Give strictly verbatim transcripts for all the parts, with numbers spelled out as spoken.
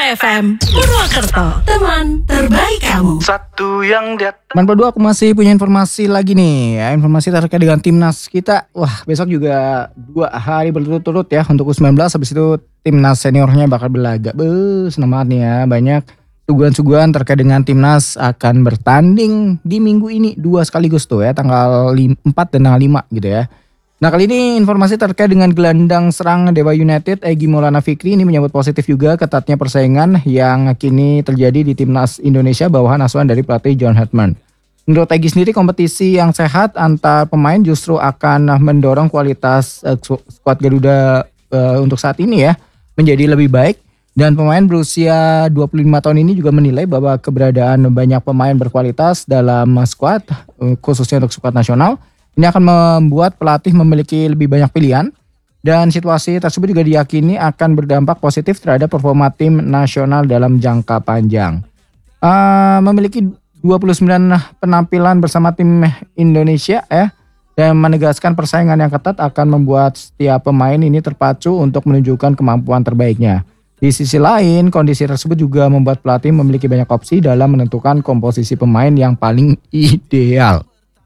F M Purwokerto, teman terbaik kamu. Satu yang dia Teman berdua, aku masih punya informasi lagi nih ya, informasi terkait dengan timnas kita. Wah, besok juga dua hari berturut-turut ya untuk U sembilan belas. Habis itu timnas seniornya bakal berlaga. Beuh, senang banget nih ya. Banyak suguhan-suguhan terkait dengan timnas akan bertanding di minggu ini dua sekaligus tuh ya, tanggal empat dan tanggal lima gitu ya. Nah, kali ini informasi terkait dengan gelandang serang Dewa United Egy Maulana Fikri ini menyambut positif juga ketatnya persaingan yang kini terjadi di timnas Indonesia bawahan asuhan dari pelatih John Hartman. Menurut Egy sendiri, kompetisi yang sehat antar pemain justru akan mendorong kualitas uh, skuad Garuda uh, untuk saat ini ya menjadi lebih baik. Dan pemain berusia dua puluh lima tahun ini juga menilai bahwa keberadaan banyak pemain berkualitas dalam skuad, uh, khususnya untuk skuad nasional, ini akan membuat pelatih memiliki lebih banyak pilihan, dan situasi tersebut juga diyakini akan berdampak positif terhadap performa tim nasional dalam jangka panjang. Uh, memiliki dua puluh sembilan penampilan bersama tim Indonesia ya, dan menegaskan persaingan yang ketat akan membuat setiap pemain ini terpacu untuk menunjukkan kemampuan terbaiknya. Di sisi lain, kondisi tersebut juga membuat pelatih memiliki banyak opsi dalam menentukan komposisi pemain yang paling ideal.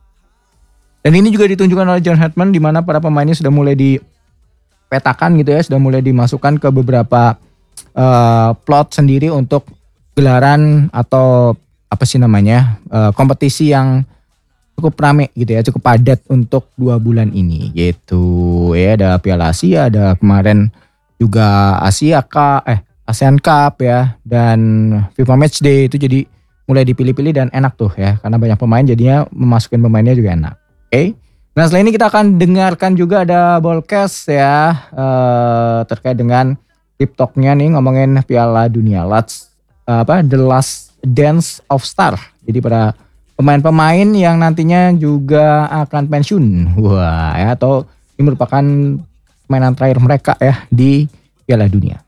Dan ini juga ditunjukkan oleh John Hartman, di mana para pemainnya sudah mulai dipetakan gitu ya, sudah mulai dimasukkan ke beberapa uh, plot sendiri untuk gelaran atau apa sih namanya uh, kompetisi yang cukup rame gitu ya, cukup padat untuk dua bulan ini gitu ya. Ada Piala Asia, ada kemarin juga Asia Cup, eh ASEAN Cup ya, dan FIFA Matchday itu jadi mulai dipilih-pilih dan enak tuh ya, karena banyak pemain jadinya memasukin pemainnya juga enak. Oke, okay. Nah setelah ini kita akan dengarkan juga ada Bolcast ya uh, terkait dengan tip talknya nih ngomongin Piala Dunia, Let's uh, apa The Last Dance of Star. Jadi para pemain-pemain yang nantinya juga akan pensiun, wah ya, atau ini merupakan permainan terakhir mereka ya di Piala Dunia.